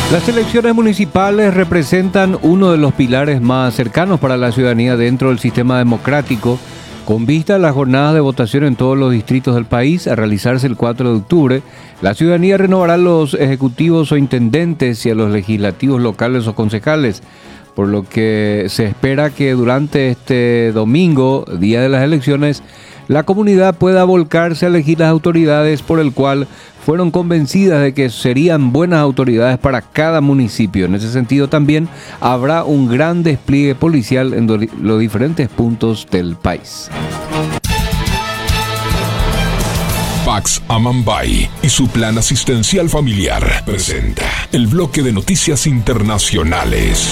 Las elecciones municipales representan uno de los pilares más cercanos para la ciudadanía dentro del sistema democrático, con vista a las jornadas de votación en todos los distritos del país a realizarse el 4 de octubre. La ciudadanía renovará a los ejecutivos o intendentes y a los legislativos locales o concejales, por lo que se espera que durante este domingo, día de las elecciones, la comunidad pueda volcarse a elegir las autoridades por el cual fueron convencidas de que serían buenas autoridades para cada municipio. En ese sentido también habrá un gran despliegue policial en los diferentes puntos del país. Pax Amambay y su plan asistencial familiar presenta el bloque de noticias internacionales.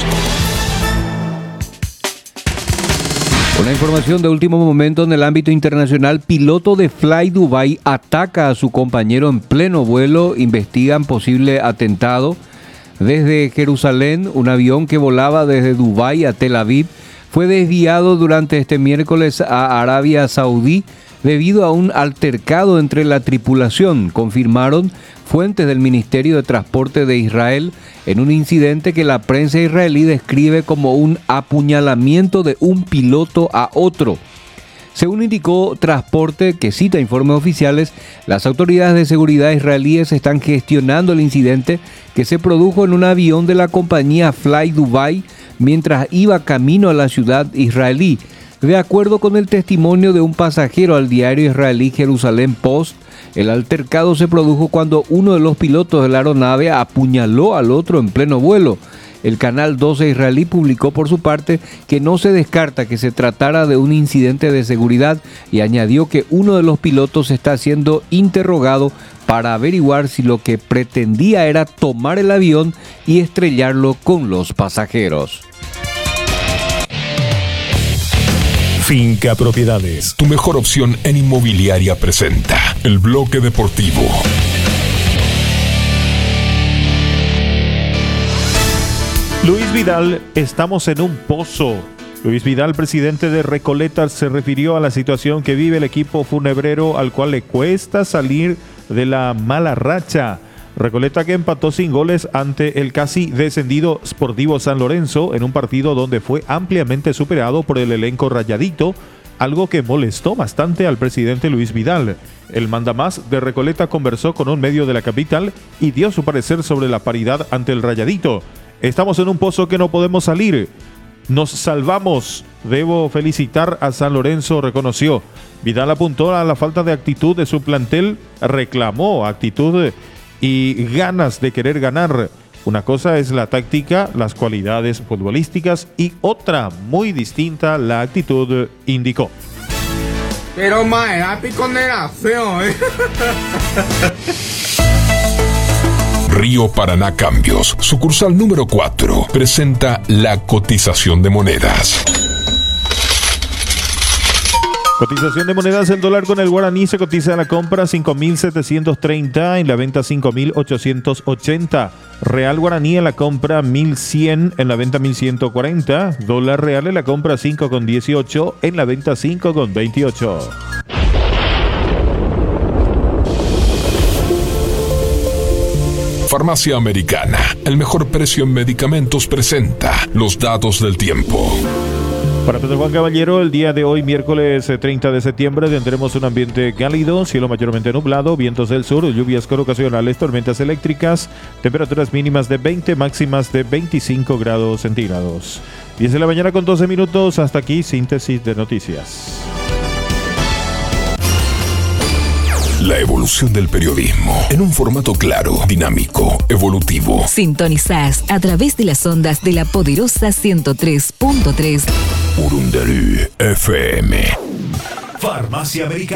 Una información de último momento en el ámbito internacional: piloto de Fly Dubai ataca a su compañero en pleno vuelo, investigan posible atentado. Desde Jerusalén, un avión que volaba desde Dubái a Tel Aviv fue desviado durante este miércoles a Arabia Saudí debido a un altercado entre la tripulación, confirmaron fuentes del Ministerio de Transporte de Israel, en un incidente que la prensa israelí describe como un apuñalamiento de un piloto a otro. Según indicó Transporte, que cita informes oficiales, las autoridades de seguridad israelíes están gestionando el incidente que se produjo en un avión de la compañía Fly Dubai mientras iba camino a la ciudad israelí. De acuerdo con el testimonio de un pasajero al diario israelí Jerusalén Post, el altercado se produjo cuando uno de los pilotos de la aeronave apuñaló al otro en pleno vuelo. El canal 12 israelí publicó por su parte que no se descarta que se tratara de un incidente de seguridad y añadió que uno de los pilotos está siendo interrogado para averiguar si lo que pretendía era tomar el avión y estrellarlo con los pasajeros. Finca Propiedades, tu mejor opción en inmobiliaria, presenta el bloque deportivo. Luis Vidal, estamos en un pozo. Luis Vidal, presidente de Recoleta, se refirió a la situación que vive el equipo funebrero, al cual le cuesta salir de la mala racha. Recoleta, que empató sin goles ante el casi descendido Sportivo San Lorenzo en un partido donde fue ampliamente superado por el elenco rayadito, algo que molestó bastante al presidente Luis Vidal. El mandamás de Recoleta conversó con un medio de la capital y dio su parecer sobre la paridad ante el rayadito. Estamos en un pozo que no podemos salir. Nos salvamos. Debo felicitar a San Lorenzo, reconoció. Vidal apuntó a la falta de actitud de su plantel, reclamó actitud y ganas de querer ganar. Una cosa es la táctica, las cualidades futbolísticas, y otra muy distinta, la actitud, indicó. Pero mae, la piconera feo, Río Paraná Cambios, sucursal número 4, presenta la cotización de monedas. Cotización de monedas: el dólar con el guaraní se cotiza a la compra 5.730, en la venta 5.880. Real guaraní en la compra 1.100, en la venta 1.140. Dólar real en la compra 5,18, en la venta 5,28. Farmacia Americana, el mejor precio en medicamentos, presenta los datos del tiempo. Para Pedro Juan Caballero, el día de hoy, miércoles 30 de septiembre, tendremos un ambiente cálido, cielo mayormente nublado, vientos del sur, lluvias con ocasionales, tormentas eléctricas, temperaturas mínimas de 20, máximas de 25 grados centígrados. 10 de la mañana con 12 minutos, hasta aquí, síntesis de noticias. La evolución del periodismo en un formato claro, dinámico, evolutivo. Sintonizás a través de las ondas de la poderosa 103.3 Urundarú FM. Farmacia Americana.